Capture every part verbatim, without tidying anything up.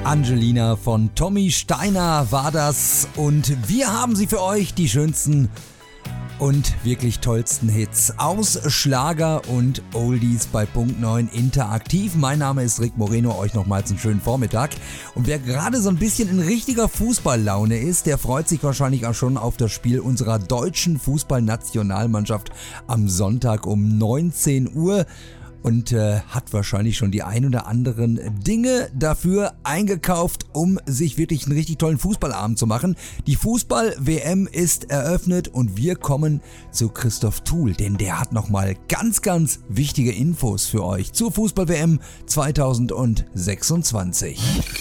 Angelina von Tommy Steiner war das und wir haben sie für euch, die schönsten und wirklich tollsten Hits aus Schlager und Oldies bei Punkt neun interaktiv. Mein Name ist Rick Moreno, euch nochmals einen schönen Vormittag. Und wer gerade so ein bisschen in richtiger Fußballlaune ist, der freut sich wahrscheinlich auch schon auf das Spiel unserer deutschen Fußballnationalmannschaft am Sonntag um neunzehn Uhr. Und äh, hat wahrscheinlich schon die ein oder anderen Dinge dafür eingekauft, um sich wirklich einen richtig tollen Fußballabend zu machen. Die Fußball-W M ist eröffnet und wir kommen zu Christoph Thuhl, denn der hat nochmal ganz, ganz wichtige Infos für euch zur Fußball-W M zweitausendsechsundzwanzig.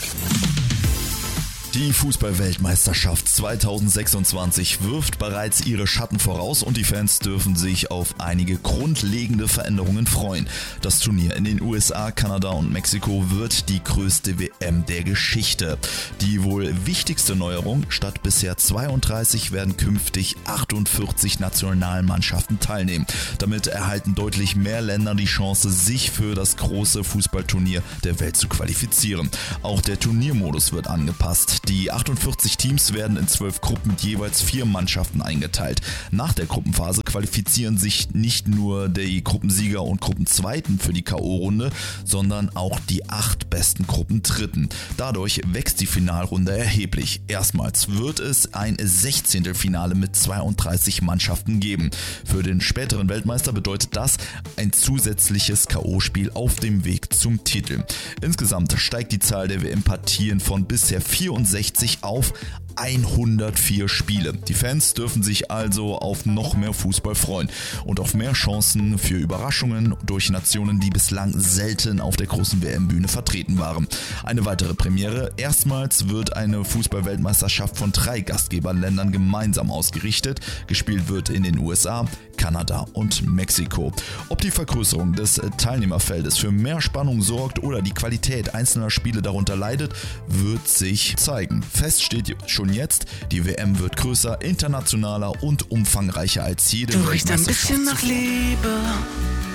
Die Fußball-Weltmeisterschaft zweitausendsechsundzwanzig wirft bereits ihre Schatten voraus und die Fans dürfen sich auf einige grundlegende Veränderungen freuen. Das Turnier in den U S A, Kanada und Mexiko wird die größte W M der Geschichte. Die wohl wichtigste Neuerung: statt bisher zweiunddreißig werden künftig achtundvierzig Nationalmannschaften teilnehmen. Damit erhalten deutlich mehr Länder die Chance, sich für das große Fußballturnier der Welt zu qualifizieren. Auch der Turniermodus wird angepasst. Die achtundvierzig Teams werden in zwölf Gruppen mit jeweils vier Mannschaften eingeteilt. Nach der Gruppenphase qualifizieren sich nicht nur die Gruppensieger und Gruppenzweiten für die K O-Runde, sondern auch die acht besten Gruppendritten. Dadurch wächst die Finalrunde erheblich. Erstmals wird es ein Sechzehntelfinale mit zweiunddreißig Mannschaften geben. Für den späteren Weltmeister bedeutet das ein zusätzliches K O-Spiel auf dem Weg zum Titel. Insgesamt steigt die Zahl der W M-Partien von bisher vierundsechzig auf hundertvier Spiele. Die Fans dürfen sich also auf noch mehr Fußball freuen und auf mehr Chancen für Überraschungen durch Nationen, die bislang selten auf der großen W M-Bühne vertreten waren. Eine weitere Premiere: erstmals wird eine Fußball-Weltmeisterschaft von drei Gastgeberländern gemeinsam ausgerichtet. Gespielt wird in den U S A, Kanada und Mexiko. Ob die Vergrößerung des Teilnehmerfeldes für mehr Spannung sorgt oder die Qualität einzelner Spiele darunter leidet, wird sich zeigen. Fest steht schon jetzt, die W M wird größer, internationaler und umfangreicher als jede Du riechst ein Weltmeisterschaft bisschen nach zuvor. Liebe.